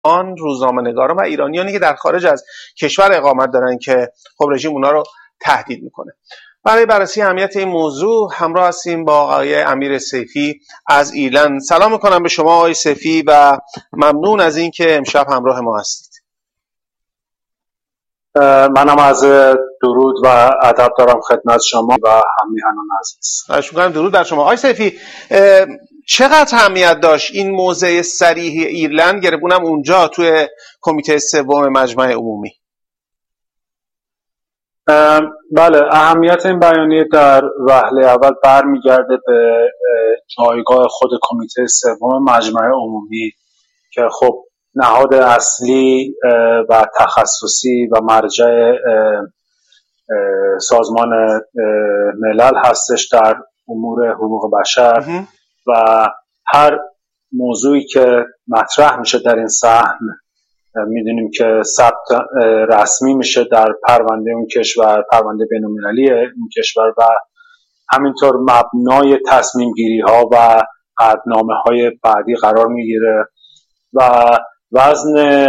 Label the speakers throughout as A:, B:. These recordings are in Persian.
A: آن روزنامه‌نگاران و ایرانیانی که در خارج از کشور اقامت دارن که خب رژیم اونا رو تهدید میکنه. برای بررسی اهمیت این موضوع همراه هستیم با آقای امیر سیفی از ایرلند. سلام میکنم به شما آقای سیفی و ممنون از اینکه امشب همراه ما هستید.
B: منم از درود و ادب دارم خدمت شما و همیهنان عزیز.
A: خواهش می‌کنم. درود بر شما. آقای سیفی، چقدر اهمیت داشت این موضع صریح ایرلند، گربونم اونجا توی کمیته سوم مجمع عمومی؟
B: بله، اهمیت این بیانیه در وهله اول برمیگرده به جایگاه خود کمیته سوم مجمع عمومی که خب نهاد اصلی و تخصصی و مرجع سازمان ملل هستش در امور حقوق بشر و هر موضوعی که مطرح میشه در این صحن میدونیم که ثبت رسمی میشه در پرونده اون کشور، پرونده بین‌المللی اون کشور و همینطور مبنای تصمیم گیری ها و عهدنامه های بعدی قرار میگیره و وزن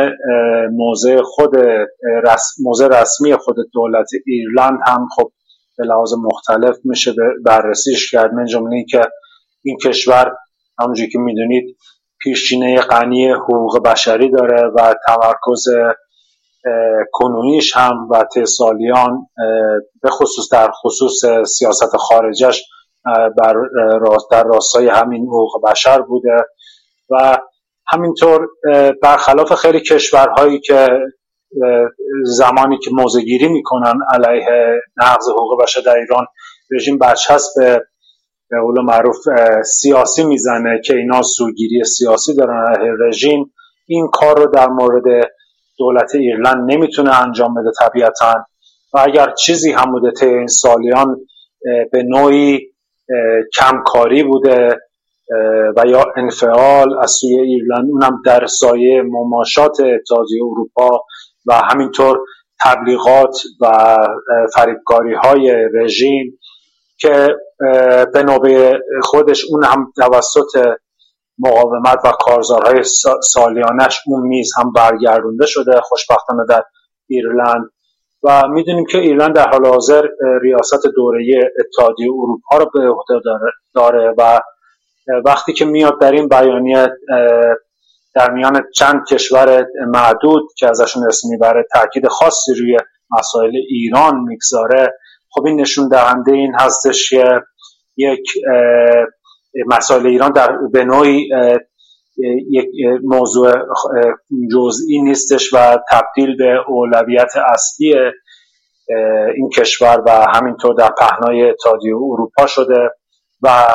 B: موضع رسمی خود دولت ایرلند هم خب به لحاظ مختلف میشه بررسیش کرد، من جمله این که این کشور همونجوری که میدونید پیشینه غنی حقوق بشری داره و تمرکز کنونیش هم و سالیان به خصوص در خصوص سیاست خارجش در راستای همین حقوق بشر بوده و همینطور برخلاف خیلی کشورهایی که زمانی که موضع‌گیری میکنن علیه نقض حقوق بشر در ایران رژیم برچسب به قول معروف سیاسی میزنه که اینا سوگیری سیاسی دارن علیه رژیم، این کار رو در مورد دولت ایرلند نمیتونه انجام بده طبیعتاً و اگر چیزی هم بوده طی این سالیان به نوعی کمکاری بوده و یا انفعال از سوی ایرلند، اونم در سایه مماشات اتحادیه اروپا و همینطور تبلیغات و فریبکاری های رژیم که به نوبه خودش اون هم توسط مقاومت و کارزارهای سالیانش اون میز هم برگردونده شده خوشبختانه در ایرلند و میدونیم که ایرلند در حال حاضر ریاست دوره اتحادیه اروپا رو به عهده داره و وقتی که میاد در این بیانیه در میان چند کشور معدود که ازشون اسم میبره تاکید خاصی روی مسائل ایران میگذاره، خب این نشون دهنده این هستش که یک مسائل ایران به نوعی یک موضوع جزئی نیستش و تبدیل به اولویت اصلی این کشور و همینطور در پهنای اتحادیه اروپا شده و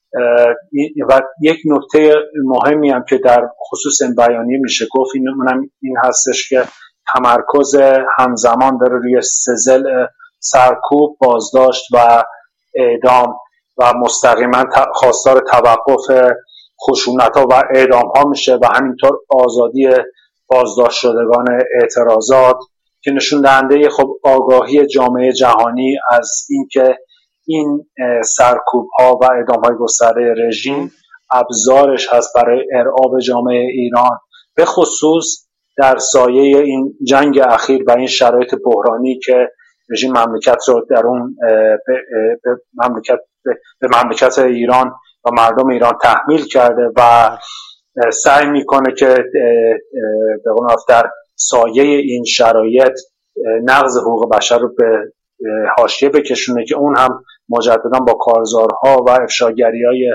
B: یک نکته مهمی هم که در خصوص این بیانیه میشه گفت این هستش که تمرکز همزمان داره روی سه سرکوب، بازداشت و اعدام و مستقیما خواستار توقف خشونت‌ها و اعدام‌ها میشه و همینطور آزادی بازداشت شدگان اعتراضات که نشون دهنده خب آگاهی جامعه جهانی از اینکه این سرکوب‌ها و اعدام‌های گسترده رژیم ابزارش هست برای ارعاب جامعه ایران، به خصوص در سایه این جنگ اخیر و این شرایط بحرانی که رژیم مملکت رو در اون به مملکت ایران و مردم ایران تحمیل کرده و سعی میکنه که به قول معروف در سایه این شرایط نقض حقوق بشر رو به حاشیه بکشونه که اون هم مجددا با کارزارها و افشاگری‌های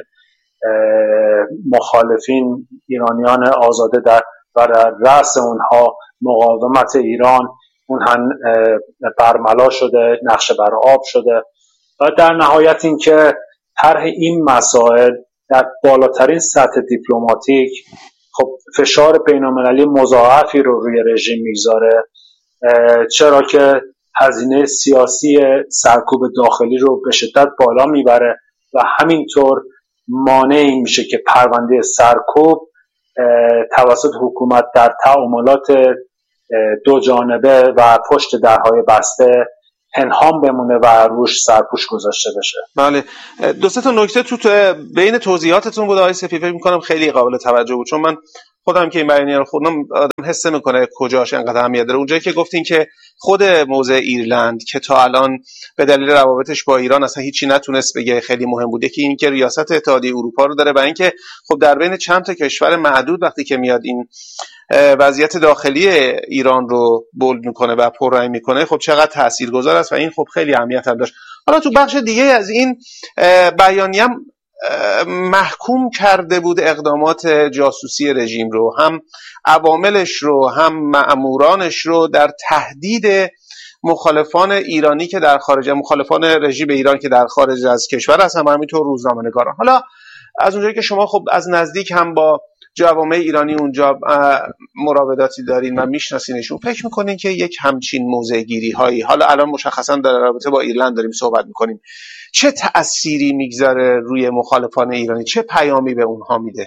B: مخالفین ایرانیان آزاده در رأس اونها مقاومت ایران اون هم برملا شده، نقشه بر آب شده و در نهایت این که طرح این مسائل در بالاترین سطح دیپلماتیک خب فشار بین‌المللی مضاعفی رو روی رژیم میگذاره، چرا که هزینه سیاسی سرکوب داخلی رو به شدت بالا میبره و همینطور مانعی میشه که پرونده سرکوب توسط حکومت در تعاملات دو جانبه و پشت درهای بسته پنهان بمونه و روش سرپوش گذاشته بشه.
A: بله، دو سه تا نکته تو بین توضیحاتتون بود آقای سیفی، فکر می‌کنم خیلی قابل توجه بود، چون من خودم که این بیانیه رو خوندم آدم حس میکنه کجاش انقدر اهمیت داره. اونجایی که گفتین که خود موضع ایرلند که تا الان به دلیل روابطش با ایران اصلا هیچی نتونست بگه خیلی مهم بوده، که این که ریاست اتحادیه اروپا رو داره و اینکه خب در بین چند تا کشور معدود وقتی که میاد این وضعیت داخلی ایران رو بولد میکنه و پررنگ میکنه، خب چقدر تاثیرگذار است و این خب خیلی اهمیت هم داشت. حالا تو بخش دیگه از این بیانیه محکوم کرده بود اقدامات جاسوسی رژیم رو، هم عواملش رو هم مأمورانش رو، در تهدید مخالفان ایرانی که در خارج، مخالفان رژیم ایران که در خارج از کشور هستن، همینطور روزنامه‌نگاران. حالا از اونجایی که شما خب از نزدیک هم با جوامع ایرانی اونجا مراوداتی دارین و میشناسینشون، فکر میکنین که یک همچین موضع‌گیری هایی، حالا الان مشخصا در رابطه با ایرلند داریم صحبت میکنیم، چه تأثیری میگذاره روی مخالفان ایرانی، چه پیامی به اونها میده؟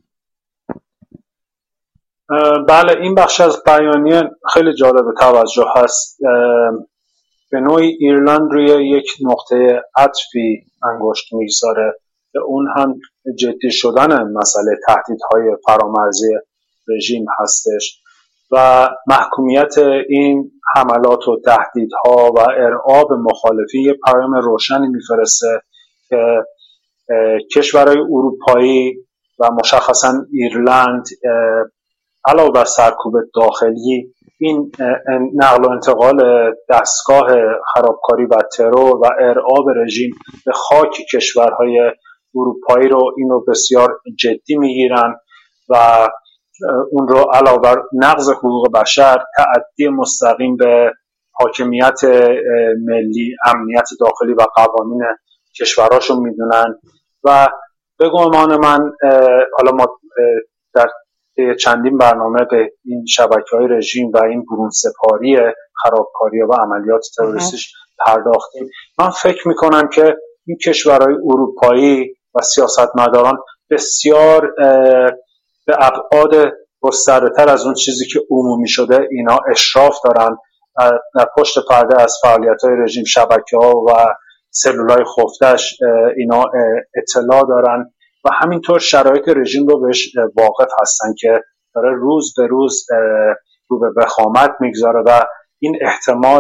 B: بله، این بخش از بیانیه خیلی جالب توجه هست. به نوعی ایرلند روی یک نقطه عطفی انگشت میگذاره که اون هم جدی شدن مسئله تهدیدهای فرامرزی رژیم هستش و محکومیت این حملات و تهدیدها و ارعاب مخالفی یک پیام روشنی میفرسته که کشورهای اروپایی و مشخصا ایرلند علاوه بر سرکوب داخلی، این نقل و انتقال دستگاه خرابکاری و ترور و ارعاب رژیم به خاک کشورهای اروپایی رو اینو بسیار جدی میگیرن و اون رو علاوه بر نقض حقوق بشر تعدی مستقیم به حاکمیت ملی، امنیت داخلی و قوانین کشورهاشون میدونن. و به گمان من حالا ما در چندین برنامه به این شبکه‌های رژیم و این برون سپاری خرابکاری و عملیات تروریستیش پرداختیم. من فکر میکنم که این کشورهای اروپایی و سیاستمداران بسیار به ابعاد گسترده‌تر از اون چیزی که عمومی شده اینا اشراف دارن، در پشت پرده از فعالیت‌های رژیم، شبکه‌ها و سلولای خفتش اینا اطلاع دارن و همینطور شرایط رژیم رو بهش واقف هستن که داره روز به روز رو به وخامت میگذاره و این احتمال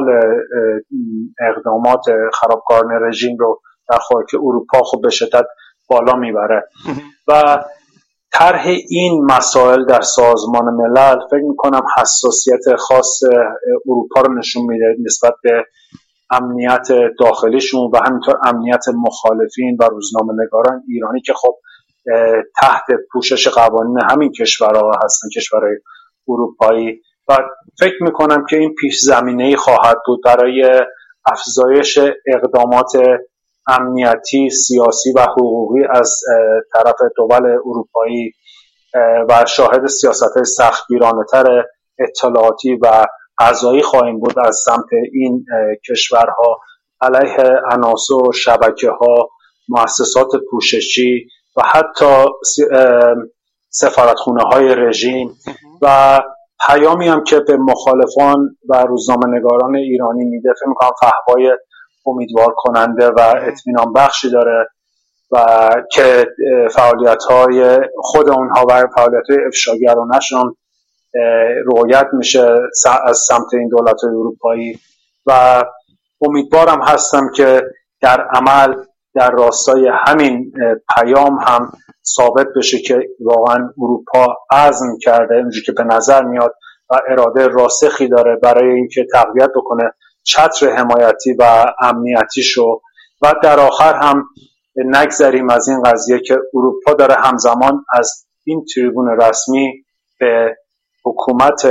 B: اقدامات خرابکارانه رژیم رو در خاک اروپا خب به شدت بالا میبره و طرح این مسائل در سازمان ملل فکر میکنم حساسیت خاص اروپا رو نشون میده نسبت به امنیت داخلیشون و همینطور امنیت مخالفین و روزنامه‌نگاران ایرانی که خب تحت پوشش قوانین همین کشورها هستن، کشورهای اروپایی. و فکر میکنم که این پیش زمینه‌ای خواهد بود برای افزایش اقدامات امنیتی، سیاسی و حقوقی از طرف دول اروپایی و شاهد سیاست‌های سختگیرانه‌تر اطلاعاتی و قضایی خواهیم بود از سمت این کشورها علیه عناصر و شبکه‌ها، مؤسسات پوششی و حتی سفارتخونه‌های رژیم و پیامی هم که به مخالفان و روزنامه‌نگاران ایرانی میده فکر می‌کنم فحوای امیدوار کننده و اطمینان بخشی داره و که فعالیت‌های خود اونها و فعالیت‌های افشاگرانه‌شون رعایت میشه از سمت این دولت‌های اروپایی و امیدوارم هستم که در عمل در راستای همین پیام هم ثابت بشه که واقعا اروپا عزم کرده، اینجوری که به نظر میاد، و اراده راسخی داره برای اینکه تقویت بکنه چتر حمایتی و امنیتیشو و در آخر هم نگذریم از این قضیه که اروپا داره همزمان از این تریبون رسمی به حکومت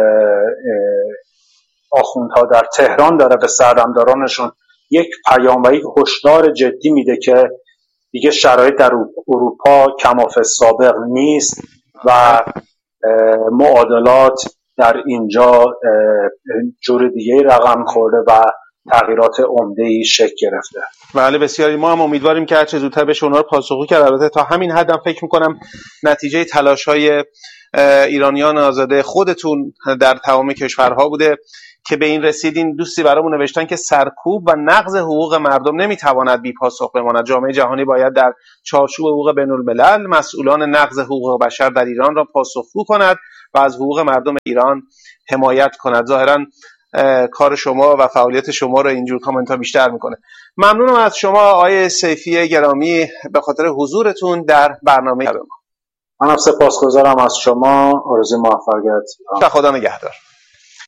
B: آخوندها در تهران داره به سردمدارانشون یک پیام و یک هشدار جدی میده که دیگه شرایط در اروپا کماف سابق نیست و معادلات در اینجا جور دیگه رقم خورده و تغییرات عمده‌ای شکل گرفته.
A: بله بسیاری، ما هم امیدواریم که هرچه زودتر بشه اونا رو پاسخگو کرد. البته تا همین حد هم فکر می‌کنم نتیجه تلاش‌های ایرانیان آزاده خودتون در تمام کشورها بوده که به این رسیدین. دوستی برامون نوشتن که سرکوب و نقض حقوق مردم نمیتواند بی پاسخ بماند. جامعه جهانی باید در چارچوب حقوق بین الملل مسئولان نقض حقوق بشر در ایران را پاسخگو کند و از حقوق مردم ایران حمایت کند. ظاهراً کار شما و فعالیت شما رو اینجور کامنت ها بیشتر میکنه. ممنونم از شما آقای سیفی گرامی به خاطر حضورتون در برنامه ما.
B: منم سپاسگزارم از شما. آرزوی موفقیت.
A: خدا نگهدار.